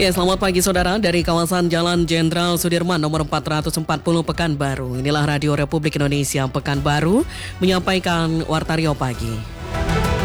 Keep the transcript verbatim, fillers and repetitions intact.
Ya, selamat pagi saudara dari kawasan Jalan Jenderal Sudirman nomor empat ratus empat puluh Pekanbaru. Inilah Radio Republik Indonesia Pekanbaru menyampaikan Warta Rio Pagi.